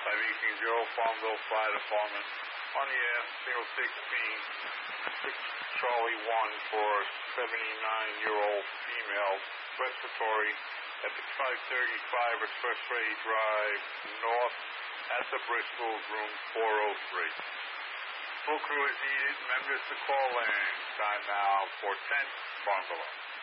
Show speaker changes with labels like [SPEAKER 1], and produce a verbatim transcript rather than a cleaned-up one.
[SPEAKER 1] five eighteen zero, Farmville Fire Department. On the air, single sixteen, six Charlie one for seventy-nine-year-old female, respiratory at the five thirty-five Expressway Drive North at the Bristol, room four oh three. Full crew is needed. Members to call in. Time now for ten, Farmville.